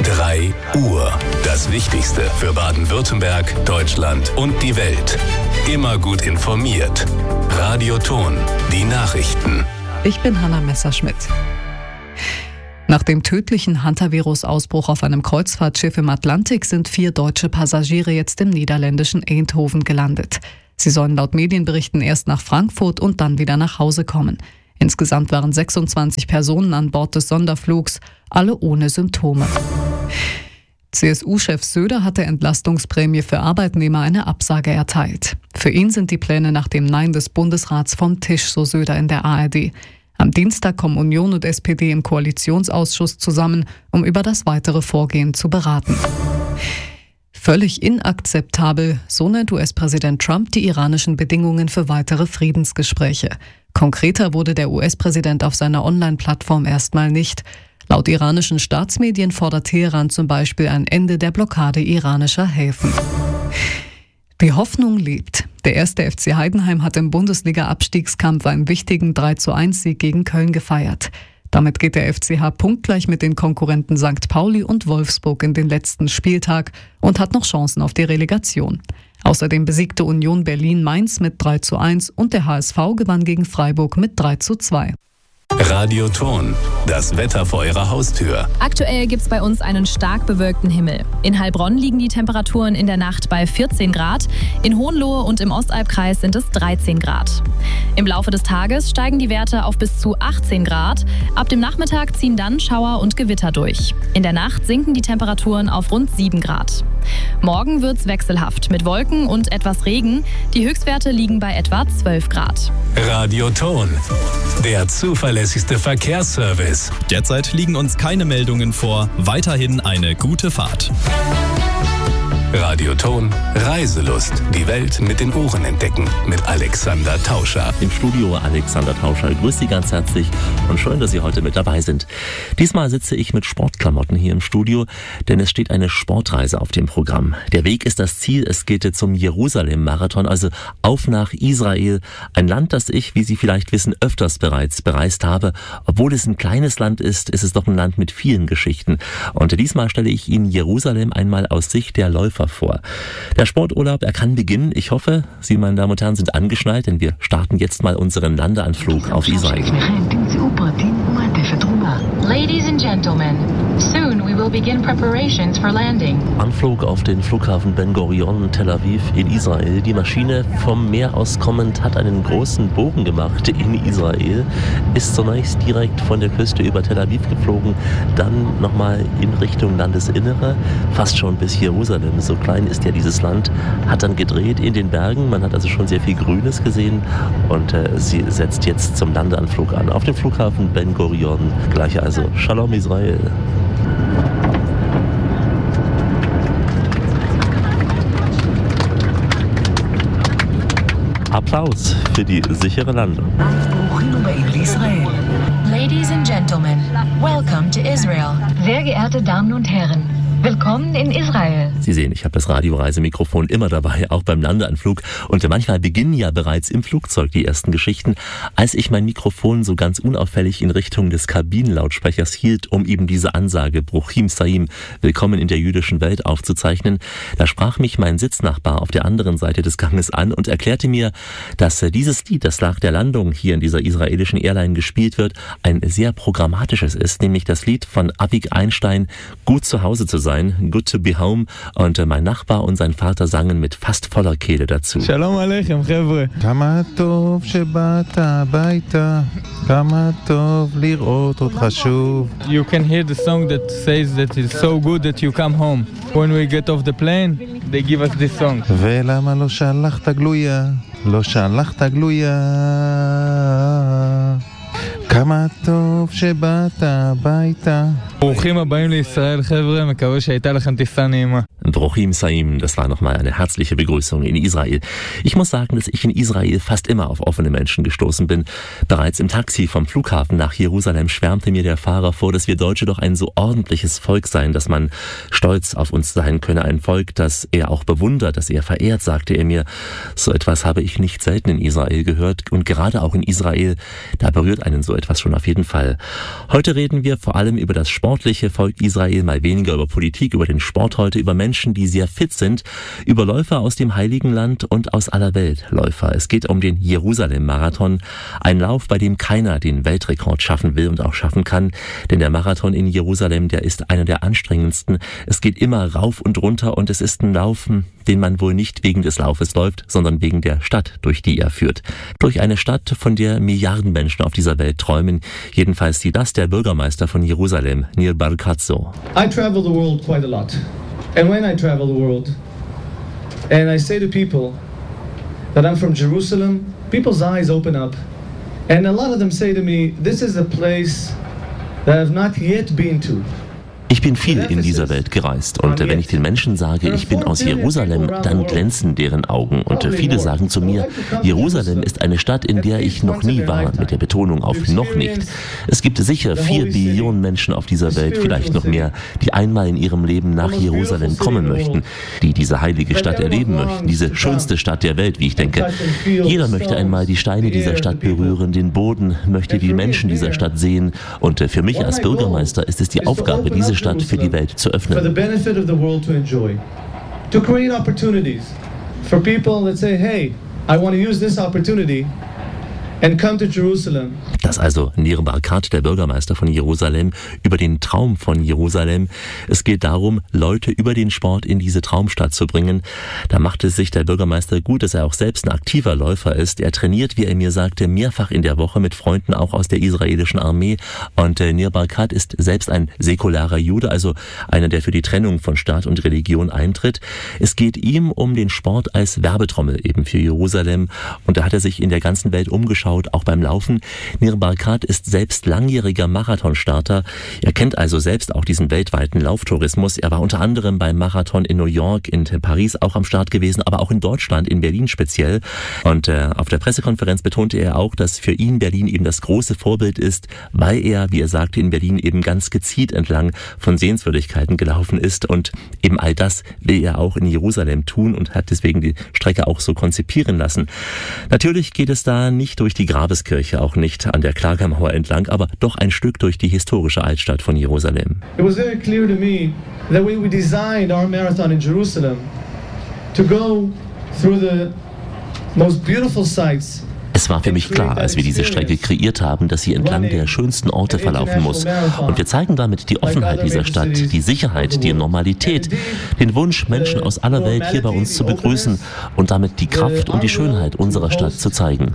3 Uhr. Das Wichtigste für Baden-Württemberg, Deutschland und die Welt. Immer gut informiert. Radio Ton, die Nachrichten. Ich bin Hanna Messerschmidt. Nach dem tödlichen Hantavirus-Ausbruch auf einem Kreuzfahrtschiff im Atlantik sind 4 deutsche Passagiere jetzt im niederländischen Eindhoven gelandet. Sie sollen laut Medienberichten erst nach Frankfurt und dann wieder nach Hause kommen. Insgesamt waren 26 Personen an Bord des Sonderflugs, alle ohne Symptome. CSU-Chef Söder hat der Entlastungsprämie für Arbeitnehmer eine Absage erteilt. Für ihn sind die Pläne nach dem Nein des Bundesrats vom Tisch, so Söder in der ARD. Am Dienstag kommen Union und SPD im Koalitionsausschuss zusammen, um über das weitere Vorgehen zu beraten. Völlig inakzeptabel, so nennt US-Präsident Trump die iranischen Bedingungen für weitere Friedensgespräche. Konkreter wurde der US-Präsident auf seiner Online-Plattform erstmal nicht. Laut iranischen Staatsmedien fordert Teheran zum Beispiel ein Ende der Blockade iranischer Häfen. Die Hoffnung lebt. Der 1. FC Heidenheim hat im Bundesliga-Abstiegskampf einen wichtigen 3:1-Sieg gegen Köln gefeiert. Damit geht der FCH punktgleich mit den Konkurrenten St. Pauli und Wolfsburg in den letzten Spieltag und hat noch Chancen auf die Relegation. Außerdem besiegte Union Berlin Mainz mit 3:1 und der HSV gewann gegen Freiburg mit 3:2. Radio Ton, das Wetter vor Ihrer Haustür. Aktuell gibt es bei uns einen stark bewölkten Himmel. In Heilbronn liegen die Temperaturen in der Nacht bei 14 Grad. In Hohenlohe und im Ostalbkreis sind es 13 Grad. Im Laufe des Tages steigen die Werte auf bis zu 18 Grad. Ab dem Nachmittag ziehen dann Schauer und Gewitter durch. In der Nacht sinken die Temperaturen auf rund 7 Grad. Morgen wird es wechselhaft mit Wolken und etwas Regen. Die Höchstwerte liegen bei etwa 12 Grad. Radio Ton, der zuverlässigste Verkehrsservice. Derzeit liegen uns keine Meldungen vor. Weiterhin eine gute Fahrt. Radio Ton, Reiselust. Die Welt mit den Ohren entdecken. Mit Alexander Tauscher. Im Studio Alexander Tauscher. Grüß Sie ganz herzlich und schön, dass Sie heute mit dabei sind. Diesmal sitze ich mit Sportklamotten hier im Studio, denn es steht eine Sportreise auf dem Programm. Der Weg ist das Ziel. Es geht zum Jerusalem-Marathon, also auf nach Israel. Ein Land, das ich, wie Sie vielleicht wissen, öfters bereits bereist habe. Obwohl es ein kleines Land ist, ist es doch ein Land mit vielen Geschichten. Und diesmal stelle ich Ihnen Jerusalem einmal aus Sicht der Läufer vor. Der Sporturlaub, er kann beginnen. Ich hoffe, Sie, meine Damen und Herren, sind angeschnallt, denn wir starten jetzt mal unseren Landeanflug auf Israel. Ladies and gentlemen, soon we will begin preparations for landing. Anflug auf den Flughafen Ben Gurion, Tel Aviv in Israel. Die Maschine vom Meer aus kommend hat einen großen Bogen gemacht in Israel, ist zunächst direkt von der Küste über Tel Aviv geflogen, dann nochmal in Richtung Landesinnere, fast schon bis Jerusalem. So klein ist ja dieses Land, hat dann gedreht in den Bergen. Man hat also schon sehr viel Grünes gesehen und sie setzt jetzt zum Landeanflug an. Auf dem Flughafen Ben Gurion. Gleich also Shalom Israel. Applaus für die sichere Landung. Ladies and gentlemen, welcome to Israel. Sehr geehrte Damen und Herren, willkommen in Israel. Sie sehen, ich habe das Radioreisemikrofon immer dabei, auch beim Landeanflug. Und manchmal beginnen ja bereits im Flugzeug die ersten Geschichten. Als ich mein Mikrofon so ganz unauffällig in Richtung des Kabinenlautsprechers hielt, um eben diese Ansage Bruchim Saim, willkommen in der jüdischen Welt aufzuzeichnen, da sprach mich mein Sitznachbar auf der anderen Seite des Ganges an und erklärte mir, dass dieses Lied, das nach der Landung hier in dieser israelischen Airline gespielt wird, ein sehr programmatisches ist, nämlich das Lied von Avik Einstein, Gut zu Hause zu sein, Good to be home. Und mein Nachbar und sein Vater sangen mit fast voller Kehle dazu. Shalom Aleichem, Chevre. Kama tov shebata baita, kama tov lirot otcha shuv. You can hear the song that says that it's so good that you come home. When we get off the plane, they give us this song. ולמה לא שלחת גלויה, לא שלחת גלויה. כמה טוב שבאת הביתה. ברוכים הבאים לישראל, חבר'ה, מקווה שהייתה לכם טיסה נעימה. Bruchim Saim, das war nochmal eine herzliche Begrüßung in Israel. Ich muss sagen, dass ich in Israel fast immer auf offene Menschen gestoßen bin. Bereits im Taxi vom Flughafen nach Jerusalem schwärmte mir der Fahrer vor, dass wir Deutsche doch ein so ordentliches Volk seien, dass man stolz auf uns sein könne. Ein Volk, das er auch bewundert, das er verehrt, sagte er mir. So etwas habe ich nicht selten in Israel gehört. Und gerade auch in Israel, da berührt einen so etwas schon auf jeden Fall. Heute reden wir vor allem über das Sport sportliche Volk Israel, mal weniger über Politik, über den Sport heute, über Menschen, die sehr fit sind, über Läufer aus dem Heiligen Land und aus aller Welt Läufer. Es geht um den Jerusalem-Marathon, ein Lauf, bei dem keiner den Weltrekord schaffen will und auch schaffen kann, denn der Marathon in Jerusalem, der ist einer der anstrengendsten. Es geht immer rauf und runter und es ist ein Laufen, den man wohl nicht wegen des Laufes läuft, sondern wegen der Stadt, durch die er führt. Durch eine Stadt, von der Milliarden Menschen auf dieser Welt träumen. Jedenfalls sieht das der Bürgermeister von Jerusalem, Nir Barkat, so. I travel the world quite a lot. And when I travel the world and I say to people that I'm from Jerusalem, people's eyes open up. And a lot of them say to me, this is a place that I've not yet been to. Ich bin viel in dieser Welt gereist und wenn ich den Menschen sage, ich bin aus Jerusalem, dann glänzen deren Augen und viele sagen zu mir, Jerusalem ist eine Stadt, in der ich noch nie war, mit der Betonung auf noch nicht. Es gibt sicher 4 Billionen Menschen auf dieser Welt, vielleicht noch mehr, die einmal in ihrem Leben nach Jerusalem kommen möchten, die diese heilige Stadt erleben möchten, diese schönste Stadt der Welt, wie ich denke. Jeder möchte einmal die Steine dieser Stadt berühren, den Boden, möchte die Menschen dieser Stadt sehen und für mich als Bürgermeister ist es die Aufgabe, diese Stadt für die Welt zu öffnen. For the benefit of the world to enjoy. To create opportunities for people that say, hey, I want to use this opportunity and come to Jerusalem. Das also Nir Barkat, der Bürgermeister von Jerusalem, über den Traum von Jerusalem. Es geht darum, Leute über den Sport in diese Traumstadt zu bringen. Da macht es sich der Bürgermeister gut, dass er auch selbst ein aktiver Läufer ist. Er trainiert, wie er mir sagte, mehrfach in der Woche mit Freunden auch aus der israelischen Armee. Und Nir Barkat ist selbst ein säkularer Jude, also einer, der für die Trennung von Staat und Religion eintritt. Es geht ihm um den Sport als Werbetrommel eben für Jerusalem. Und da hat er sich in der ganzen Welt umgeschaut, auch beim Laufen. Nir Barkat ist selbst langjähriger Marathonstarter. Er kennt also selbst auch diesen weltweiten Lauftourismus. Er war unter anderem beim Marathon in New York, in Paris auch am Start gewesen, aber auch in Deutschland, in Berlin speziell. Und auf der Pressekonferenz betonte er auch, dass für ihn Berlin eben das große Vorbild ist, weil er, wie er sagte, in Berlin eben ganz gezielt entlang von Sehenswürdigkeiten gelaufen ist. Und eben all das will er auch in Jerusalem tun und hat deswegen die Strecke auch so konzipieren lassen. Natürlich geht es da nicht durch die Grabeskirche, auch nicht an der Klagemauer entlang, aber doch ein Stück durch die historische Altstadt von Jerusalem. It was very clear to me that we designed our marathon in Jerusalem to go through the most beautiful sights. Es war für mich klar, als wir diese Strecke kreiert haben, dass sie entlang der schönsten Orte verlaufen muss. Und wir zeigen damit die Offenheit dieser Stadt, die Sicherheit, die Normalität, den Wunsch, Menschen aus aller Welt hier bei uns zu begrüßen und damit die Kraft und die Schönheit unserer Stadt zu zeigen.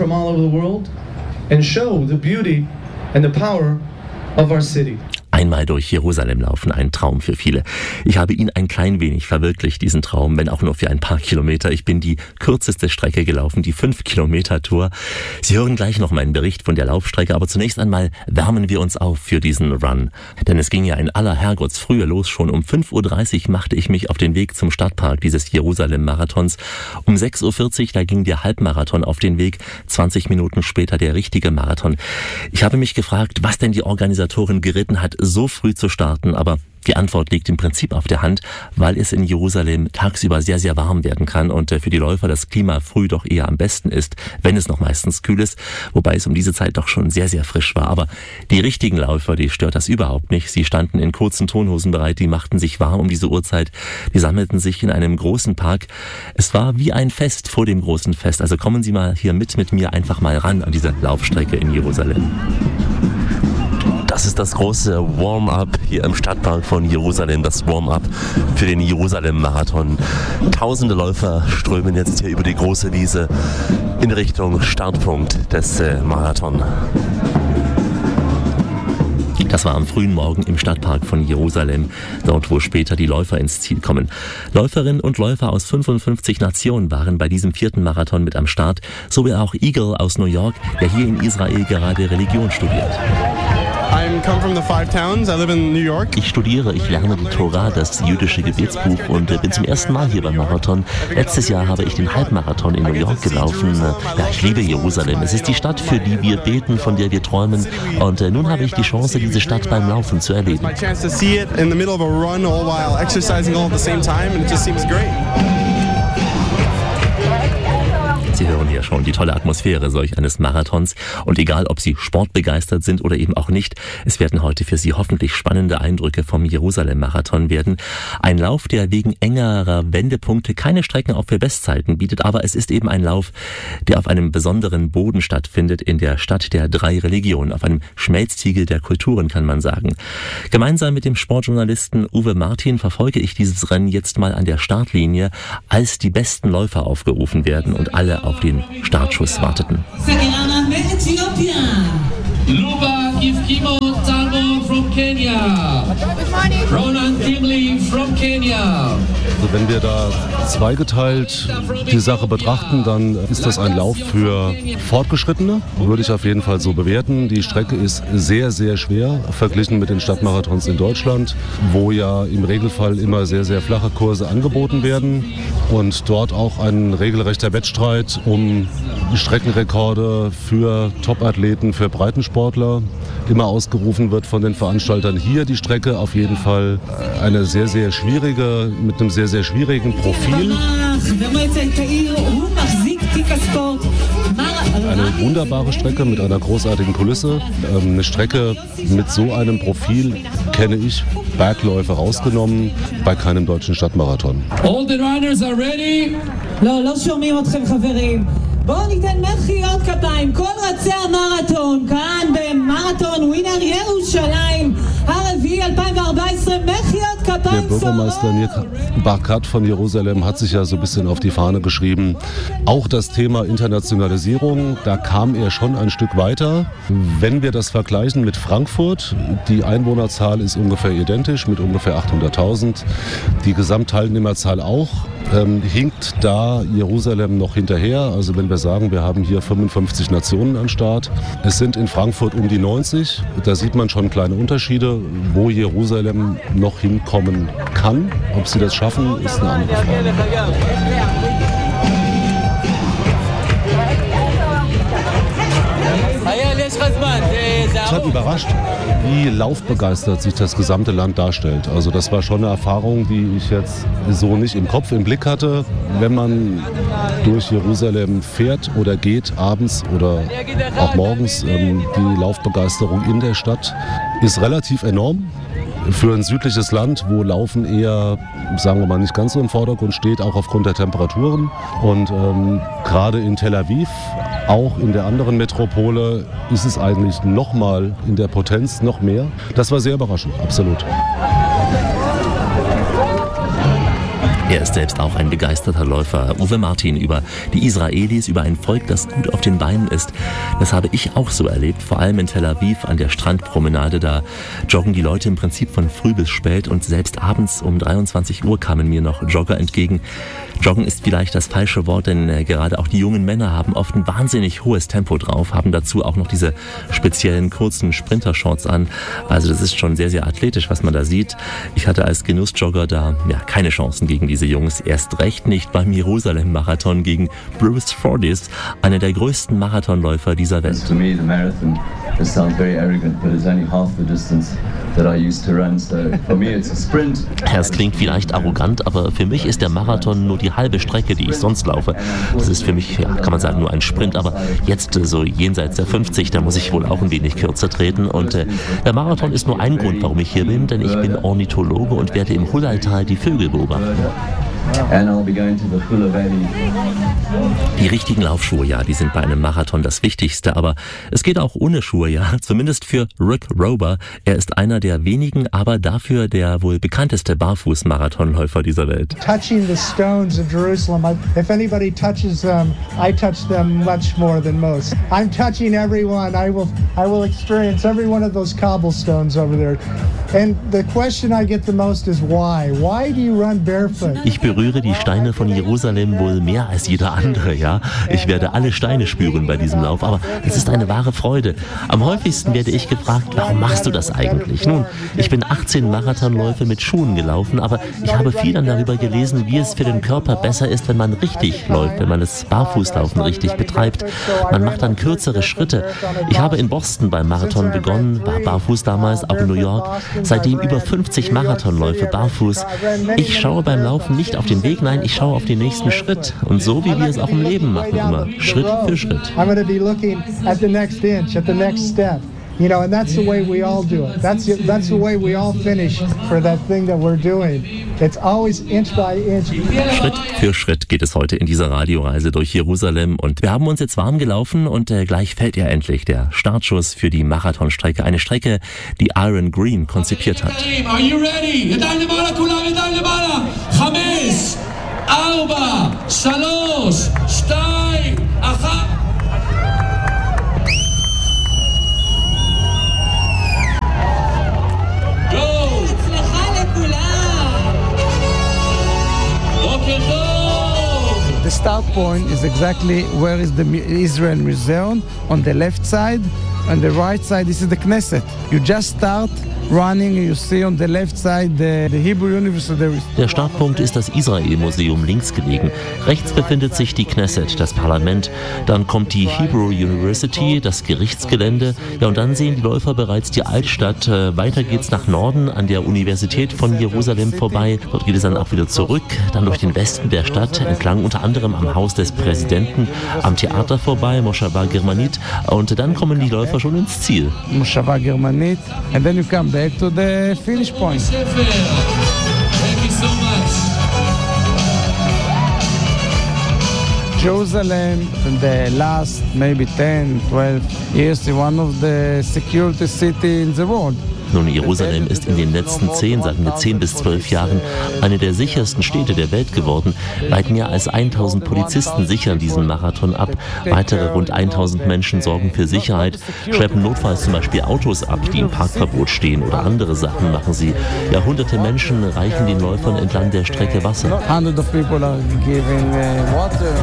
Einmal durch Jerusalem laufen, ein Traum für viele. Ich habe ihn ein klein wenig verwirklicht, diesen Traum, wenn auch nur für ein paar Kilometer. Ich bin die kürzeste Strecke gelaufen, die 5-Kilometer-Tour. Sie hören gleich noch meinen Bericht von der Laufstrecke, aber zunächst einmal wärmen wir uns auf für diesen Run. Denn es ging ja in aller Herrgottsfrühe los. Schon um 5:30 Uhr machte ich mich auf den Weg zum Stadtpark dieses Jerusalem-Marathons. Um 6:40 Uhr, da ging der Halbmarathon auf den Weg. 20 Minuten später der richtige Marathon. Ich habe mich gefragt, was denn die Organisatorin geritten hat, so früh zu starten, aber die Antwort liegt im Prinzip auf der Hand, weil es in Jerusalem tagsüber sehr, sehr warm werden kann und für die Läufer das Klima früh doch eher am besten ist, wenn es noch meistens kühl ist, wobei es um diese Zeit doch schon sehr, sehr frisch war. Aber die richtigen Läufer, die stört das überhaupt nicht. Sie standen in kurzen Tonhosen bereit, die machten sich warm um diese Uhrzeit, die sammelten sich in einem großen Park. Es war wie ein Fest vor dem großen Fest. Also kommen Sie mal hier mit mir einfach mal ran an diese Laufstrecke in Jerusalem. Das ist das große Warm-up hier im Stadtpark von Jerusalem, das Warm-up für den Jerusalem-Marathon. Tausende Läufer strömen jetzt hier über die große Wiese in Richtung Startpunkt des Marathon. Das war am frühen Morgen im Stadtpark von Jerusalem, dort wo später die Läufer ins Ziel kommen. Läuferinnen und Läufer aus 55 Nationen waren bei diesem 4. Marathon mit am Start, sowie auch Eagle aus New York, der hier in Israel gerade Religion studiert. Ich studiere, ich lerne die Tora, das jüdische Gebetsbuch und bin zum ersten Mal hier beim Marathon. Letztes Jahr habe ich den Halbmarathon in New York gelaufen. Ja, ich liebe Jerusalem. Es ist die Stadt, für die wir beten, von der wir träumen. Und nun habe ich die Chance, diese Stadt beim Laufen zu erleben. Sie hören hier schon die tolle Atmosphäre solch eines Marathons. Und egal, ob Sie sportbegeistert sind oder eben auch nicht, es werden heute für Sie hoffentlich spannende Eindrücke vom Jerusalem-Marathon werden. Ein Lauf, der wegen engerer Wendepunkte keine Strecken auch für Bestzeiten bietet, aber es ist eben ein Lauf, der auf einem besonderen Boden stattfindet, in der Stadt der 3 Religionen, auf einem Schmelztiegel der Kulturen, kann man sagen. Gemeinsam mit dem Sportjournalisten Uwe Martin verfolge ich dieses Rennen jetzt mal an der Startlinie, als die besten Läufer aufgerufen werden und alle auf den Startschuss warteten. Luba Ifkimo Talbo from Kenya. Ronan Kimley from Kenya. Also wenn wir da zweigeteilt die Sache betrachten, dann ist das ein Lauf für Fortgeschrittene, würde ich auf jeden Fall so bewerten. Die Strecke ist sehr, sehr schwer, verglichen mit den Stadtmarathons in Deutschland, wo ja im Regelfall immer sehr, sehr flache Kurse angeboten werden und dort auch ein regelrechter Wettstreit um Streckenrekorde für Topathleten, für Breitensportler immer ausgerufen wird von den Veranstaltern. Hier die Strecke auf jeden Fall eine sehr, sehr schwierige, mit einem sehr, sehr schwierigen Profil. Eine wunderbare Strecke mit einer großartigen Kulisse. Eine Strecke mit so einem Profil kenne ich, Bergläufe rausgenommen, bei keinem deutschen Stadtmarathon. All the runners are ready. לא שומעים אתכם חברים. בואו ניתן מחיאות כפיים, כל רצי המרתון, כאן במרתון ווינר ירושלים, הרביעי 2014, מחיאות כפיים. Der Bürgermeister Nir Barkat von Jerusalem hat sich ja so ein bisschen auf die Fahne geschrieben. Auch das Thema Internationalisierung, da kam er schon ein Stück weiter. Wenn wir das vergleichen mit Frankfurt, die Einwohnerzahl ist ungefähr identisch mit ungefähr 800.000. Die Gesamtteilnehmerzahl auch. Hinkt da Jerusalem noch hinterher. Also wenn wir sagen, wir haben hier 55 Nationen am Start. Es sind in Frankfurt um die 90. Da sieht man schon kleine Unterschiede, wo Jerusalem noch hinkommen kann. Ob sie das schaffen, ist eine andere Frage. Ich habe überrascht, wie laufbegeistert sich das gesamte Land darstellt. Also das war schon eine Erfahrung, die ich jetzt so nicht im Kopf, im Blick hatte. Wenn man durch Jerusalem fährt oder geht, abends oder auch morgens, die Laufbegeisterung in der Stadt ist relativ enorm. Für ein südliches Land, wo Laufen eher, sagen wir mal, nicht ganz so im Vordergrund steht, auch aufgrund der Temperaturen. Und gerade in Tel Aviv, auch in der anderen Metropole, ist es eigentlich noch mal in der Potenz noch mehr. Das war sehr überraschend, absolut. Er ist selbst auch ein begeisterter Läufer. Uwe Martin über die Israelis, über ein Volk, das gut auf den Beinen ist. Das habe ich auch so erlebt, vor allem in Tel Aviv an der Strandpromenade. Da joggen die Leute im Prinzip von früh bis spät und selbst abends um 23 Uhr kamen mir noch Jogger entgegen. Joggen ist vielleicht das falsche Wort, denn gerade auch die jungen Männer haben oft ein wahnsinnig hohes Tempo drauf, haben dazu auch noch diese speziellen kurzen Sprintershorts an. Also das ist schon sehr, sehr athletisch, was man da sieht. Ich hatte als Genussjogger da keine Chancen gegen diese Jungs, erst recht nicht beim Jerusalem-Marathon gegen Bruce Fordyce, einer der größten Marathonläufer dieser Welt. This sounds very arrogant, but it's only half the distance that I used to run. So for me it's a sprint. Es klingt vielleicht arrogant, aber für mich ist der Marathon nur die halbe Strecke, die ich sonst laufe. Das ist für mich, kann man sagen, nur ein Sprint, aber jetzt so jenseits der 50, da muss ich wohl auch ein wenig kürzer treten. Und der Marathon ist nur ein Grund, warum ich hier bin, denn ich bin Ornithologe und werde im Hulaltal die Vögel beobachten. Die richtigen Laufschuhe, ja, die sind bei einem Marathon das Wichtigste, aber es geht auch ohne Schuhe, ja, zumindest für Rick Rober. Er ist einer der wenigen, aber dafür der wohl bekannteste Barfuß-Marathonläufer dieser Welt. Touching the stones of Jerusalem, if anybody touches them, I touch them much more than most. I'm touching everyone. I will experience every one of those cobblestones over there. And the question I get the most is why? Why do you run barefoot? Ich berühre die Steine von Jerusalem wohl mehr als jeder andere, ja. Ich werde alle Steine spüren bei diesem Lauf, aber es ist eine wahre Freude. Am häufigsten werde ich gefragt, warum machst du das eigentlich? Nun, ich bin 18 Marathonläufe mit Schuhen gelaufen, aber ich habe viel dann darüber gelesen, wie es für den Körper besser ist, wenn man richtig läuft, wenn man das Barfußlaufen richtig betreibt. Man macht dann kürzere Schritte. Ich habe in Boston beim Marathon begonnen, war barfuß damals, auch in New York. Seitdem über 50 Marathonläufe barfuß. Ich schaue beim Laufen nicht auf den Weg, nein, ich schaue auf den nächsten Schritt. Und so wie wir es auch im Leben machen, immer Schritt für Schritt. I'm going to be looking at the next inch, at the next step. You know, and that's the way we all do it. That's the way we all finish for that thing that we're doing. It's always inch by inch. Schritt für Schritt geht es heute in dieser Radioreise durch Jerusalem und wir haben uns jetzt warm gelaufen und gleich fällt ja endlich der Startschuss für die Marathonstrecke. Eine Strecke, die Aaron Green konzipiert hat. Are you ready? 5, 4, 3, 2, 1. The start point is exactly where is the Israel Museum on the left side. On the right side, this is the Knesset. You just start running, you see on the left side the Hebrew University. Der Startpunkt ist das Israel-Museum links gelegen. Rechts befindet sich die Knesset, das Parlament. Dann kommt die Hebrew University, das Gerichtsgelände. Ja, und dann sehen die Läufer bereits die Altstadt. Weiter geht's nach Norden an der Universität von Jerusalem vorbei. Dort geht es dann auch wieder zurück, dann durch den Westen der Stadt, entlang unter anderem am Haus des Präsidenten, am Theater vorbei, Moshava Germanit. Und dann kommen die Läufer schon ins Ziel. Moshava Germanit, and then you come back to the finish point. Thank you so much. Jerusalem in the last maybe 10, 12 years is one of the security city in the world. Nun, Jerusalem ist in den letzten 10 bis 12 Jahren eine der sichersten Städte der Welt geworden. Weit mehr als 1000 Polizisten sichern diesen Marathon ab. Weitere rund 1000 Menschen sorgen für Sicherheit, schleppen notfalls zum Beispiel Autos ab, die im Parkverbot stehen oder andere Sachen machen sie. Ja, hunderte Menschen reichen den Läufern entlang der Strecke Wasser. Hundreds of people are giving water.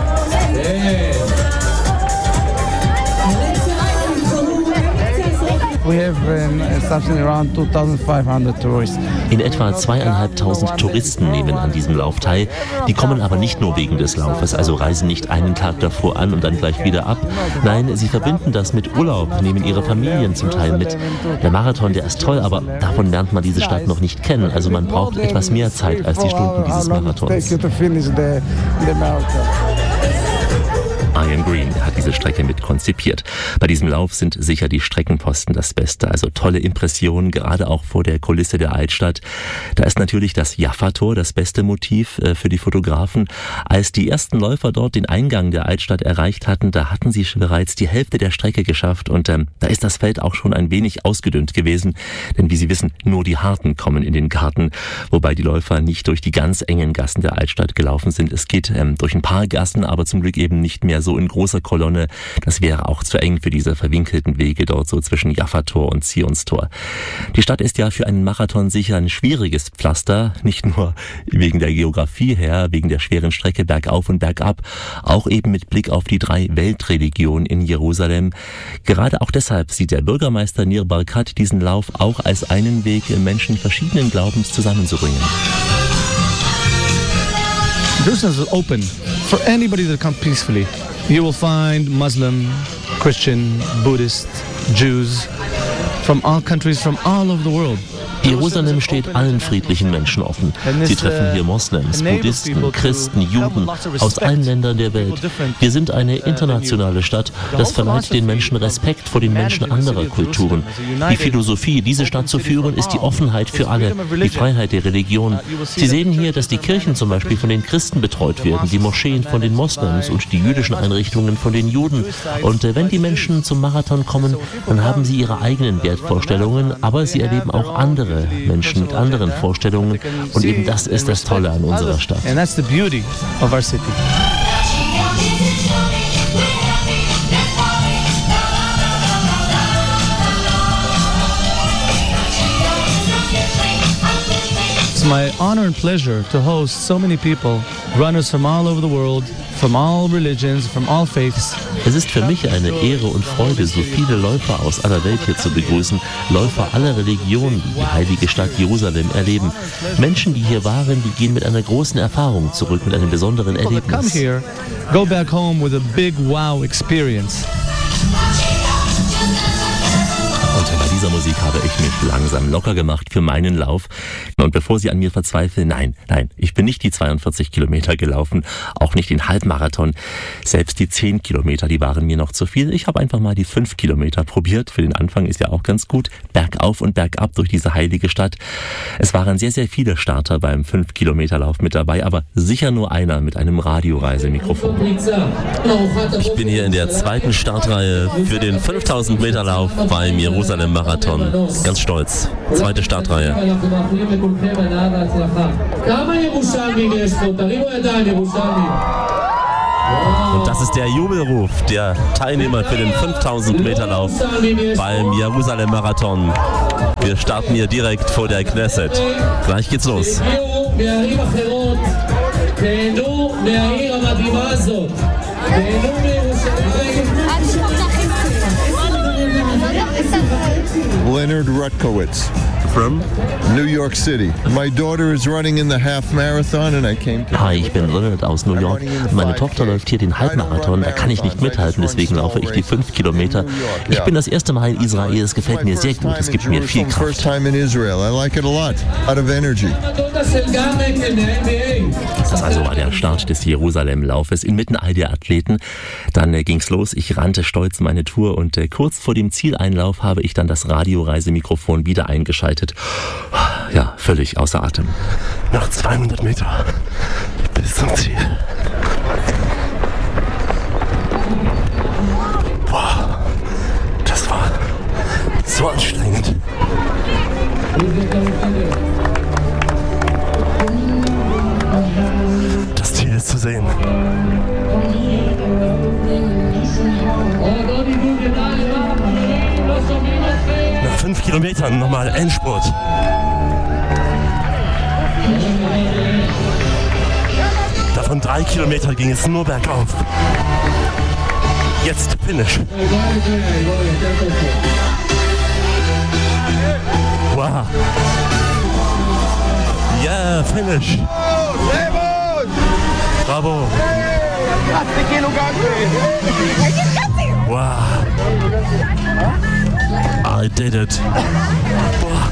We have something around 2,500 tourists. In etwa 2.500 Touristen nehmen an diesem Lauf teil. Die kommen aber nicht nur wegen des Laufes, also reisen nicht einen Tag davor an und dann gleich wieder ab. Nein, sie verbinden das mit Urlaub, nehmen ihre Familien zum Teil mit. Der Marathon, der ist toll, aber davon lernt man diese Stadt noch nicht kennen. Also man braucht etwas mehr Zeit als die Stunden dieses Marathons. Aaron Green hat diese Strecke mit konzipiert. Bei diesem Lauf sind sicher die Streckenposten das Beste. Also tolle Impressionen, gerade auch vor der Kulisse der Altstadt. Da ist natürlich das Jaffa-Tor das beste Motiv für die Fotografen. Als die ersten Läufer dort den Eingang der Altstadt erreicht hatten, da hatten sie bereits die Hälfte der Strecke geschafft. Und da ist das Feld auch schon ein wenig ausgedünnt gewesen. Denn wie Sie wissen, nur die Harten kommen in den Garten. Wobei die Läufer nicht durch die ganz engen Gassen der Altstadt gelaufen sind. Es geht durch ein paar Gassen, aber zum Glück eben nicht mehr so in großer Kolonne. Das wäre auch zu eng für diese verwinkelten Wege dort so zwischen Jaffa-Tor und Zionstor. Die Stadt ist ja für einen Marathon sicher ein schwieriges Pflaster, nicht nur wegen der Geografie her, wegen der schweren Strecke bergauf und bergab, auch eben mit Blick auf die 3 Weltreligionen in Jerusalem. Gerade auch deshalb sieht der Bürgermeister Nir Barkat diesen Lauf auch als einen Weg, Menschen verschiedenen Glaubens zusammenzubringen. Jerusalem is open for anybody that comes peacefully. You will find Muslim, Christian, Buddhist, Jews from all countries, from all over the world. Jerusalem steht allen friedlichen Menschen offen. Sie treffen hier Moslems, Buddhisten, Christen, Juden aus allen Ländern der Welt. Wir sind eine internationale Stadt. Das verleiht den Menschen Respekt vor den Menschen anderer Kulturen. Die Philosophie, diese Stadt zu führen, ist die Offenheit für alle, die Freiheit der Religion. Sie sehen hier, dass die Kirchen zum Beispiel von den Christen betreut werden, die Moscheen von den Moslems und die jüdischen Einrichtungen von den Juden. Und wenn die Menschen zum Marathon kommen, dann haben sie ihre eigenen Wertvorstellungen, aber sie erleben auch andere Menschen mit anderen Vorstellungen und eben das ist das Tolle an unserer Stadt. And that's the beauty of our city. It's my honor and pleasure to host so many people, runners from all over the world, from all religions, from all faiths. Es ist für mich eine Ehre und Freude, so viele Läufer aus aller Welt hier zu begrüßen. Läufer aller Religionen, die die heilige Stadt Jerusalem erleben. Menschen, die hier waren, die gehen mit einer großen Erfahrung zurück, mit einem besonderen Erlebnis. Come here, go back home with a big wow experience. Und bei dieser Musik habe ich mich langsam locker gemacht für meinen Lauf. Und bevor Sie an mir verzweifeln, nein, ich bin nicht die 42 Kilometer gelaufen, auch nicht den Halbmarathon. Selbst die 10 Kilometer, die waren mir noch zu viel. Ich habe einfach mal die 5 Kilometer probiert. Für den Anfang ist ja auch ganz gut. Bergauf und bergab durch diese heilige Stadt. Es waren sehr, sehr viele Starter beim 5-Kilometer-Lauf mit dabei, aber sicher nur einer mit einem Radioreisemikrofon. Ich bin hier in der zweiten Startreihe für den 5000 Meter Lauf beim Jerusalem-Marathon. Ganz stolz. Zweite Startreihe. Und das ist der Jubelruf der Teilnehmer für den 5000 Meter Lauf beim Jerusalem-Marathon. Wir starten hier direkt vor der Knesset. Gleich geht's los. Leonard Rutkowitz from New York City. My daughter is running in the half marathon and I came to. Hi, ich bin Leonard aus New York. Meine Tochter läuft hier den Halbmarathon, da kann ich nicht mithalten, deswegen laufe ich die 5 Kilometer. Ich bin das erste Mal in Israel, es gefällt mir sehr gut, es gibt mir viel Kraft. First time in Israel. I like it a lot. Out of energy. Das also war der Start des Jerusalem-Laufes inmitten all der Athleten. Dann ging's los, ich rannte stolz meine Tour und kurz vor dem Zieleinlauf habe ich dann das Radioreisemikrofon wieder eingeschaltet. Ja, völlig außer Atem. Noch 200 Meter bis zum Ziel. Boah, das war so anstrengend. Das Ziel ist zu sehen. Nach 5 Kilometern nochmal Endspurt. Davon 3 Kilometer ging es nur bergauf. Jetzt Finish. Wow. Yeah, Finish. Bravo. Wow. I did it. Boah.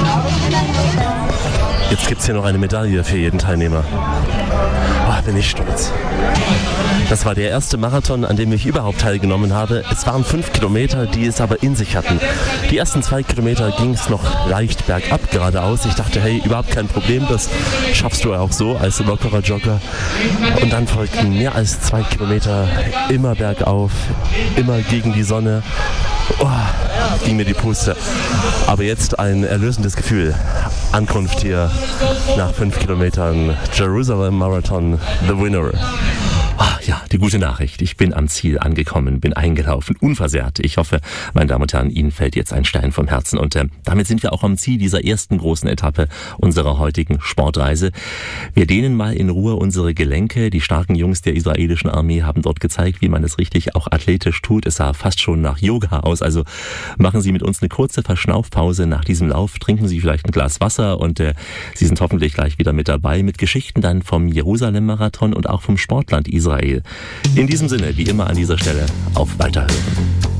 Jetzt gibt's hier noch eine Medaille für jeden Teilnehmer. Boah, bin ich stolz. Das war der erste Marathon, an dem ich überhaupt teilgenommen habe. Es waren 5 Kilometer, die es aber in sich hatten. Die ersten 2 Kilometer ging es noch leicht bergab geradeaus. Ich dachte, hey, überhaupt kein Problem, das schaffst du ja auch so als lockerer Jogger. Und dann folgten mehr als 2 Kilometer immer bergauf, immer gegen die Sonne. Oh, ging mir die Puste. Aber jetzt ein erlösendes Gefühl. Ankunft hier nach 5 Kilometern. Jerusalem Marathon, the winner. Ah, ja, die gute Nachricht. Ich bin am Ziel angekommen, bin eingelaufen, unversehrt. Ich hoffe, meine Damen und Herren, Ihnen fällt jetzt ein Stein vom Herzen. Und damit sind wir auch am Ziel dieser ersten großen Etappe unserer heutigen Sportreise. Wir dehnen mal in Ruhe unsere Gelenke. Die starken Jungs der israelischen Armee haben dort gezeigt, wie man es richtig auch athletisch tut. Es sah fast schon nach Yoga aus. Also machen Sie mit uns eine kurze Verschnaufpause nach diesem Lauf. Trinken Sie vielleicht ein Glas Wasser und Sie sind hoffentlich gleich wieder mit dabei mit Geschichten dann vom Jerusalem-Marathon und auch vom Sportland Israel. In diesem Sinne, wie immer an dieser Stelle, auf Weiterhören.